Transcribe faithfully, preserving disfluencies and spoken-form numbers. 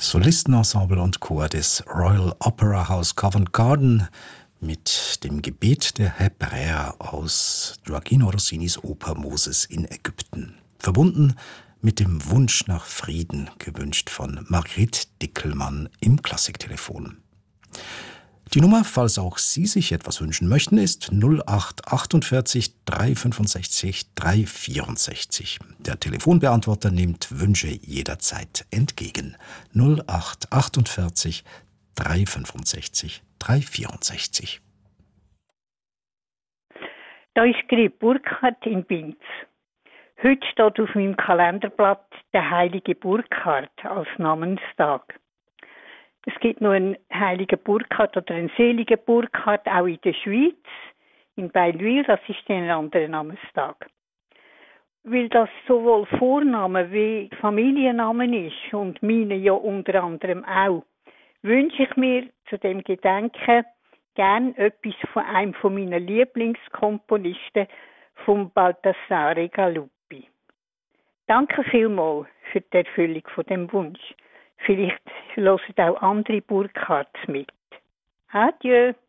Solistenensemble und Chor des Royal Opera House Covent Garden mit dem Gebet der Hebräer aus Gioachino Rossinis Oper Moses in Ägypten. Verbunden mit dem Wunsch nach Frieden, gewünscht von Margret Dickelmann im Klassiktelefon. Die Nummer, falls auch Sie sich etwas wünschen möchten, ist null acht achtundvierzig dreihundertfünfundsechzig dreihundertvierundsechzig. Der Telefonbeantworter nimmt Wünsche jederzeit entgegen. null acht achtundvierzig dreihundertfünfundsechzig dreihundertvierundsechzig. Da ist Grip Burkhard in Binz. Heute steht auf meinem Kalenderblatt der heilige Burkhard als Namenstag. Es gibt noch einen heiligen Burkhard oder einen seligen Burkhard auch in der Schweiz, in Beilwil, das ist ein anderer Namenstag. Weil das sowohl Vorname wie Familiennamen ist und meine ja unter anderem auch, wünsche ich mir zu dem Gedenken gern etwas von einem von meiner Lieblingskomponisten, vom Baldassare Galuppi. Danke vielmals für die Erfüllung von dem Wunsch. Vielleicht hören auch andere Burkhards mit. Adieu.